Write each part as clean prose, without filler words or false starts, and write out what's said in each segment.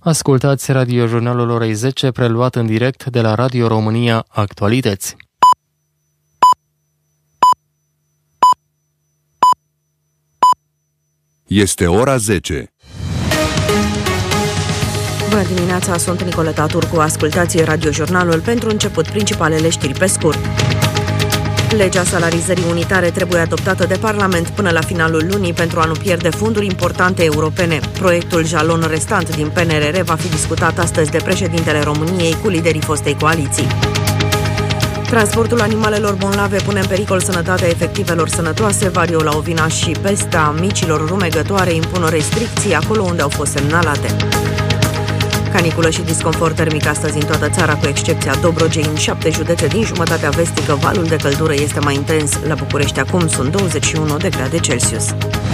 Ascultați radiojurnalul orei 10, preluat în direct de la Radio România Actualități. Este ora 10. Bună dimineața, sunt Nicoleta Turcu, ascultați radiojurnalul. Pentru început, principalele știri pe scurt. Legea salarizării unitare trebuie adoptată de Parlament până la finalul lunii pentru a nu pierde fonduri importante europene. Proiectul jalon restant din PNRR va fi discutat astăzi de președintele României cu liderii fostei coaliții. Transportul animalelor bolnave pune în pericol sănătatea efectivelor sănătoase. Variola ovina și pesta micilor rumegătoare impun restricții acolo unde au fost semnalate. Caniculă și disconfort termic astăzi în toată țara, cu excepția Dobrogei. În 7 județe din jumătatea vestică, valul de căldură este mai intens. La București acum sunt 21 de grade Celsius.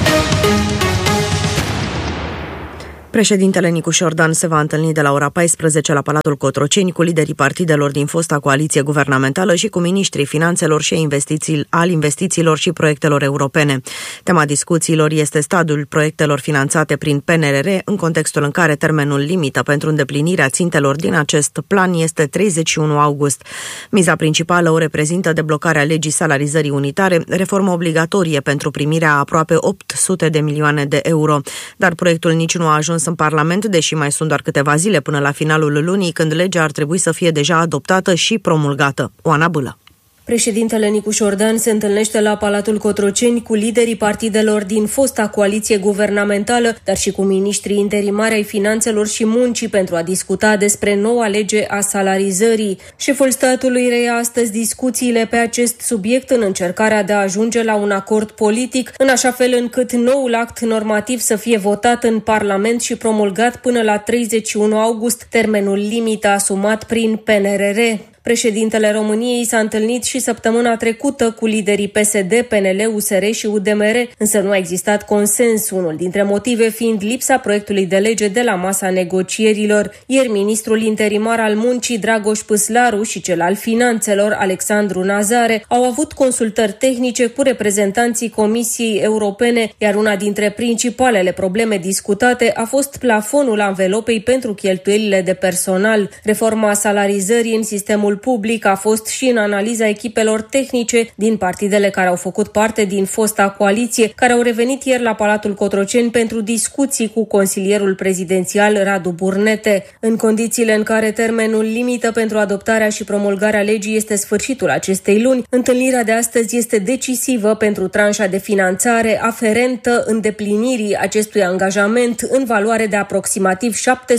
Președintele Nicu Șordan se va întâlni de la ora 14 la Palatul Cotroceni cu liderii partidelor din fosta coaliție guvernamentală și cu miniștrii finanțelor și al investițiilor și proiectelor europene. Tema discuțiilor este stadiul proiectelor finanțate prin PNRR, în contextul în care termenul limită pentru îndeplinirea țintelor din acest plan este 31 august. Miza principală o reprezintă deblocarea legii salarizării unitare, reformă obligatorie pentru primirea aproape 800 de milioane de euro. Dar proiectul nici nu a ajuns în Parlament, deși mai sunt doar câteva zile până la finalul lunii, când legea ar trebui să fie deja adoptată și promulgată. Oana Bâlă. Președintele Nicu Șordan se întâlnește la Palatul Cotroceni cu liderii partidelor din fosta coaliție guvernamentală, dar și cu miniștrii interimari ai finanțelor și muncii pentru a discuta despre noua lege a salarizării. Șeful statului reia astăzi discuțiile pe acest subiect în încercarea de a ajunge la un acord politic, în așa fel încât noul act normativ să fie votat în Parlament și promulgat până la 31 august, termenul limită asumat prin PNRR. Președintele României s-a întâlnit și săptămâna trecută cu liderii PSD, PNL, USR și UDMR, însă nu a existat consens, unul dintre motive fiind lipsa proiectului de lege de la masa negocierilor. Ieri, ministrul interimar al muncii, Dragoș Păslaru, și cel al finanțelor, Alexandru Nazare, au avut consultări tehnice cu reprezentanții Comisiei Europene, iar una dintre principalele probleme discutate a fost plafonul anvelopei pentru cheltuielile de personal. Reforma salarizării în sistemul public a fost și în analiza echipelor tehnice din partidele care au făcut parte din fosta coaliție, care au revenit ieri la Palatul Cotroceni pentru discuții cu consilierul prezidențial Radu Burnete. În condițiile în care termenul limită pentru adoptarea și promulgarea legii este sfârșitul acestei luni, întâlnirea de astăzi este decisivă pentru tranșa de finanțare aferentă îndeplinirii acestui angajament în valoare de aproximativ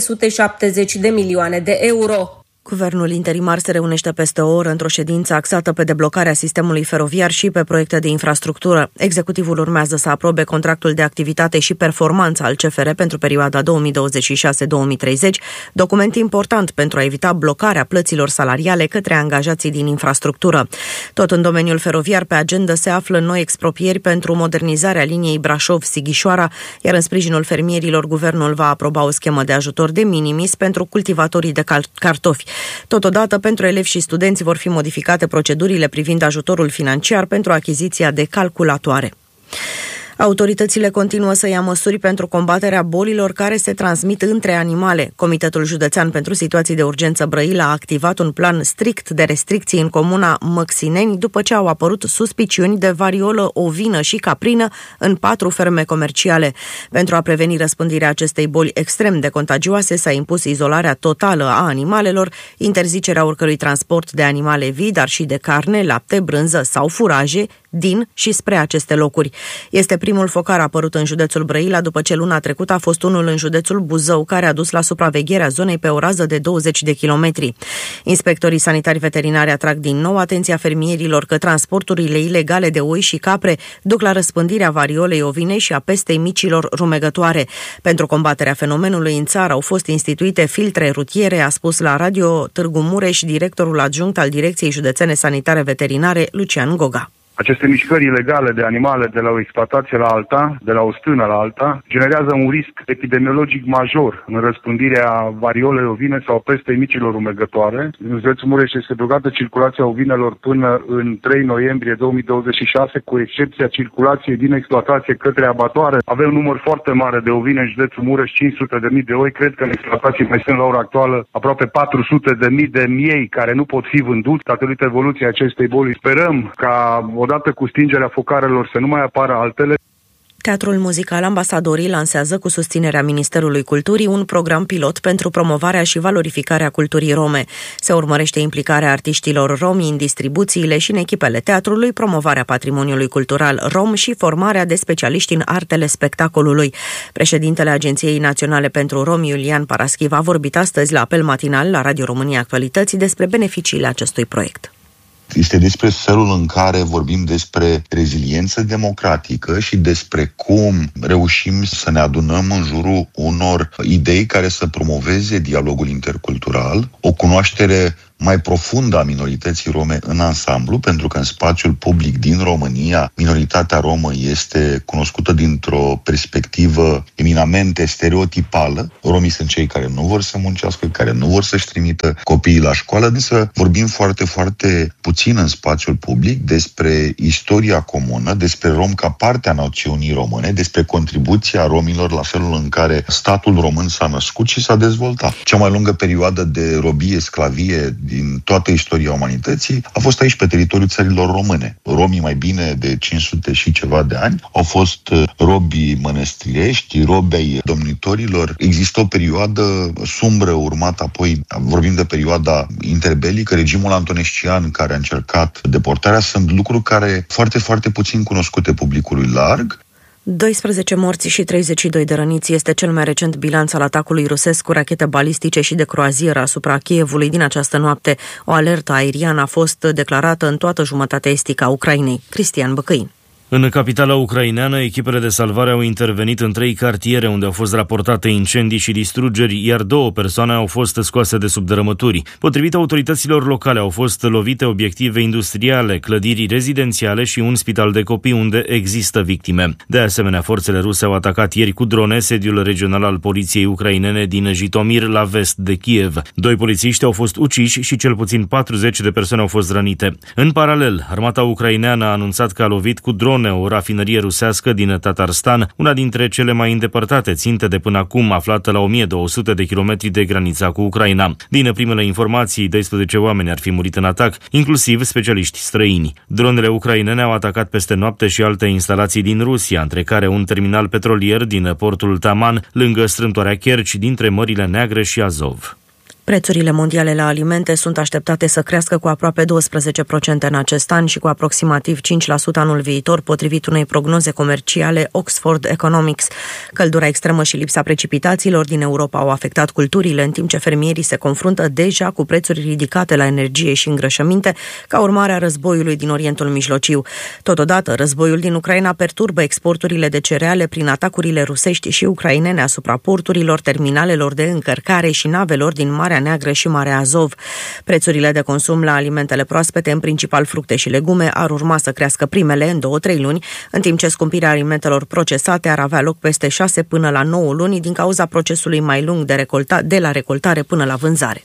770 de milioane de euro. Guvernul interimar se reunește peste o oră într-o ședință axată pe deblocarea sistemului feroviar și pe proiecte de infrastructură. Executivul urmează să aprobe contractul de activitate și performanță al CFR pentru perioada 2026-2030, document important pentru a evita blocarea plăților salariale către angajații din infrastructură. Tot în domeniul feroviar, pe agenda se află noi exproprieri pentru modernizarea liniei Brașov-Sighișoara, iar în sprijinul fermierilor, guvernul va aproba o schemă de ajutor de minimis pentru cultivatorii de cartofi. Totodată, pentru elevi și studenți vor fi modificate procedurile privind ajutorul financiar pentru achiziția de calculatoare. Autoritățile continuă să ia măsuri pentru combaterea bolilor care se transmit între animale. Comitetul Județean pentru Situații de Urgență Brăila a activat un plan strict de restricții în comuna Măxineni după ce au apărut suspiciuni de variolă ovină și caprină în 4 ferme comerciale. Pentru a preveni răspândirea acestei boli extrem de contagioase, s-a impus izolarea totală a animalelor, interzicerea oricărui transport de animale vii, dar și de carne, lapte, brânză sau furaje din și spre aceste locuri. Este primul focar apărut în județul Brăila după ce luna trecută a fost unul în județul Buzău, care a dus la supravegherea zonei pe o rază de 20 de kilometri. Inspectorii sanitari veterinari atrag din nou atenția fermierilor că transporturile ilegale de oi și capre duc la răspândirea variolei ovinei și a pestei micilor rumegătoare. Pentru combaterea fenomenului în țară au fost instituite filtre rutiere, a spus la Radio Târgu Mureș directorul adjunct al Direcției Județene Sanitare Veterinare, Lucian Goga. Aceste mișcări ilegale de animale de la o exploatație la alta, de la o stână la alta, generează un risc epidemiologic major în răspândirea variolei ovine sau pestei micilor rumegătoare. În județul Mureș este blocată circulația ovinelor până în 3 noiembrie 2026, cu excepția circulației din exploatație către abatoare. Avem un număr foarte mare de ovine în județul Mureș, 500.000 de oi. Cred că în exploatație mai sunt la ora actuală aproape 400.000 de miei care nu pot fi vânduți datorită evoluției acestei boli. Sperăm ca odată cu stingerea focarelor să nu mai apară altele. Teatrul Muzical Ambasadorii lansează cu susținerea Ministerului Culturii un program pilot pentru promovarea și valorificarea culturii rome. Se urmărește implicarea artiștilor romi în distribuțiile și în echipele teatrului, promovarea patrimoniului cultural rom și formarea de specialiști în artele spectacolului. Președintele Agenției Naționale pentru Romi, Iulian Paraschiv, a vorbit astăzi la apel matinal la Radio România Actualități despre beneficiile acestui proiect. Este despre felul în care vorbim despre reziliență democratică și despre cum reușim să ne adunăm în jurul unor idei care să promoveze dialogul intercultural, o cunoaștere mai profundă a minorității rome în ansamblu, pentru că în spațiul public din România minoritatea romă este cunoscută dintr-o perspectivă eminamente stereotipală. Romii sunt cei care nu vor să muncească, care nu vor să-și trimită copiii la școală, însă vorbim foarte, foarte puțin în spațiul public despre istoria comună, despre rom ca parte a națiunii române, despre contribuția romilor la felul în care statul român s-a născut și s-a dezvoltat. Cea mai lungă perioadă de robie, sclavie din toată istoria umanității a fost aici, pe teritoriul țărilor române. Romii, mai bine de 500 și ceva de ani, au fost robii mănăstirești, robi ai domnitorilor. Există o perioadă sumbră urmată apoi, vorbim de perioada interbelică, regimul antonescian care a încercat deportarea. Sunt lucruri care foarte, foarte puțin cunoscute publicului larg. 12 morți și 32 de răniți este cel mai recent bilanț al atacului rusesc cu rachete balistice și de croazieră asupra Kievului din această noapte. O alertă aeriană a fost declarată în toată jumătatea estică a Ucrainei. Cristian Băcăin. În capitala ucraineană, echipele de salvare au intervenit în 3 cartiere unde au fost raportate incendii și distrugeri, iar 2 persoane au fost scoase de sub dărâmături. Potrivit autorităților locale, au fost lovite obiective industriale, clădiri rezidențiale și un spital de copii unde există victime. De asemenea, forțele ruse au atacat ieri cu drone sediul regional al poliției ucrainene din Jitomir, la vest de Kiev. 2 polițiști au fost uciși și cel puțin 40 de persoane au fost rănite. În paralel, armata ucraineană a anunțat că a lovit cu drone o rafinărie rusească din Tatarstan, una dintre cele mai îndepărtate ținte de până acum, aflată la 1200 de kilometri de granița cu Ucraina. Din primele informații, 12 oameni ar fi murit în atac, inclusiv specialiști străini. Dronele ucrainene au atacat peste noapte și alte instalații din Rusia, între care un terminal petrolier din portul Taman, lângă strâmtoarea Kerch, dintre Mările Neagre și Azov. Prețurile mondiale la alimente sunt așteptate să crească cu aproape 12% în acest an și cu aproximativ 5% anul viitor, potrivit unei prognoze comerciale Oxford Economics. Căldura extremă și lipsa precipitațiilor din Europa au afectat culturile, în timp ce fermierii se confruntă deja cu prețuri ridicate la energie și îngrășăminte, ca urmare a războiului din Orientul Mijlociu. Totodată, războiul din Ucraina perturbă exporturile de cereale prin atacurile rusești și ucrainene asupra porturilor, terminalelor de încărcare și navelor din Marea Neagră și Marea Azov. Prețurile de consum la alimentele proaspete, în principal fructe și legume, ar urma să crească primele în 2-3 luni, în timp ce scumpirea alimentelor procesate ar avea loc peste 6 până la 9 luni din cauza procesului mai lung de la recoltare până la vânzare.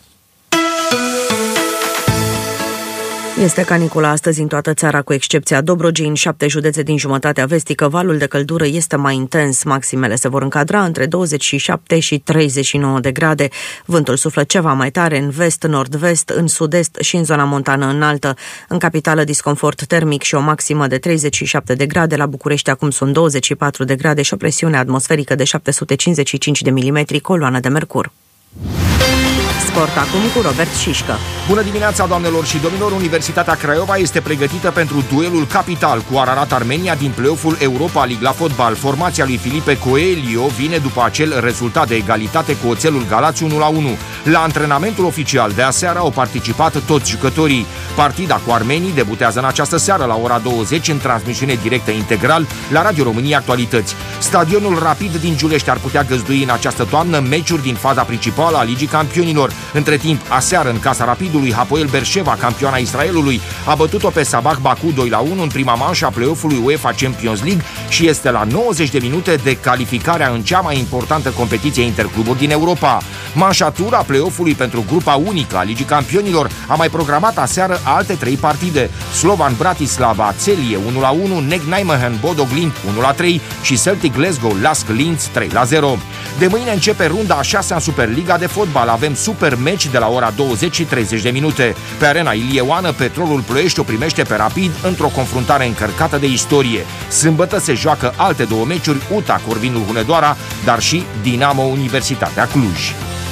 Este canicula astăzi în toată țara, cu excepția Dobrogei. În 7 județe din jumătatea vestică, valul de căldură este mai intens. Maximele se vor încadra între 27 și 39 de grade. Vântul suflă ceva mai tare în vest, nord-vest, în sud-est și în zona montană înaltă. În capitală, disconfort termic și o maximă de 37 de grade. La București acum sunt 24 de grade și o presiune atmosferică de 755 de milimetri, coloană de mercur. Sport acum cu Robert Șișcă. Bună dimineața, doamnelor și domnilor! Universitatea Craiova este pregătită pentru duelul capital cu Ararat Armenia din play-off-ul Europa League la fotbal. Formația lui Filipe Coelho vine după acel rezultat de egalitate cu Oțelul Galați 1-1. La antrenamentul oficial de aseară au participat toți jucătorii. Partida cu armenii debutează în această seară la ora 20 în transmisiune directă integral la Radio România Actualități. Stadionul Rapid din Giulești ar putea găzdui în această toamnă meciuri din faza principală a Ligii Campionilor. Între timp, aseară în Casa Rapidului, Hapoel Beersheva, campioana Israelului, a bătut-o pe Sabah Baku 2-1 în prima manșă a play-off-ului UEFA Champions League și este la 90 de minute de calificarea în cea mai importantă competiție intercluburi din Europa. Manșatura play-off-ului pentru grupa unică a Ligii Campionilor a mai programat aseară alte 3 partide: Slovan Bratislava Celie 1-1, NEC Nijmegen Bodo Glimt 1-3 și Celtic Glasgow Lask Linz 3-0. De mâine începe runda a 6-a în Superliga de fotbal. Avem super meci de la ora 20 și 30 de minute. Pe arena Ilie Oană, Petrolul Ploiești o primește pe Rapid într-o confruntare încărcată de istorie. Sâmbătă se joacă alte 2 meciuri, UTA Corvinul Hunedoara, dar și Dinamo Universitatea Cluj.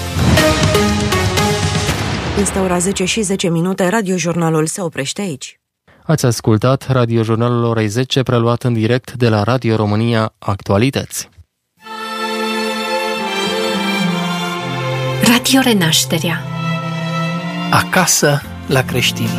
Este ora 10 și 10 minute, radiojurnalul se oprește aici. Ați ascultat radiojurnalul orei 10, preluat în direct de la Radio România Actualități. Radio Renașterea. Acasă la creștini.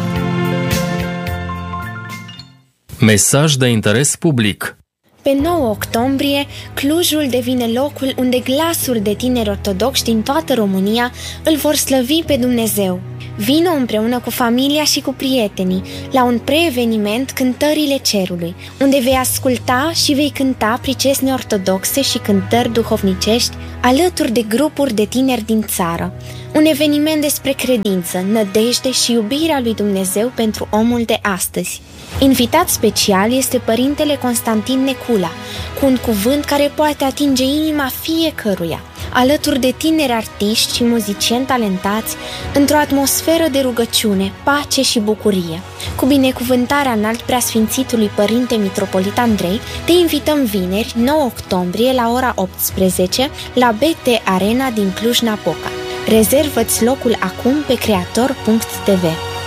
Mesaj de interes public. Pe 9 octombrie, Clujul devine locul unde glasuri de tineri ortodoxi din toată România îl vor slăvi pe Dumnezeu. Vino împreună cu familia și cu prietenii la un pre-eveniment Cântările Cerului, unde vei asculta și vei cânta pricesni ortodoxe și cântări duhovnicești alături de grupuri de tineri din țară. Un eveniment despre credință, nădejde și iubirea lui Dumnezeu pentru omul de astăzi. Invitat special este Părintele Constantin Necula, cu un cuvânt care poate atinge inima fiecăruia, alături de tineri artiști și muzicieni talentați, într-o atmosferă de rugăciune, pace și bucurie. Cu binecuvântarea înalt preasfințitului Părinte Mitropolit Andrei, te invităm vineri, 9 octombrie, la ora 18, la BT Arena din Cluj-Napoca. Rezervă-ți locul acum pe creator.tv.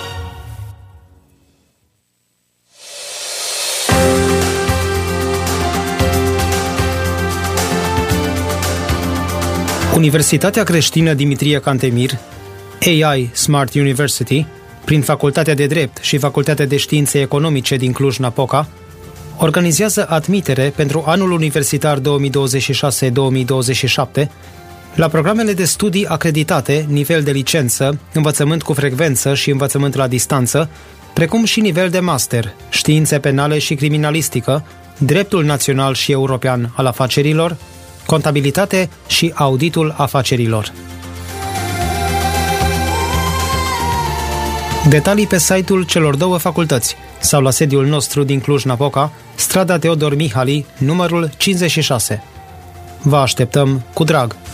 Universitatea creștină Dimitrie Cantemir, AI Smart University, prin Facultatea de Drept și Facultatea de Științe Economice din Cluj-Napoca, organizează admitere pentru anul universitar 2026-2027 la programele de studii acreditate, nivel de licență, învățământ cu frecvență și învățământ la distanță, precum și nivel de master, științe penale și criminalistică, dreptul național și european al afacerilor, contabilitate și auditul afacerilor. Detalii pe site-ul celor 2 facultăți sau la sediul nostru din Cluj-Napoca, strada Teodor Mihali, numărul 56. Vă așteptăm cu drag!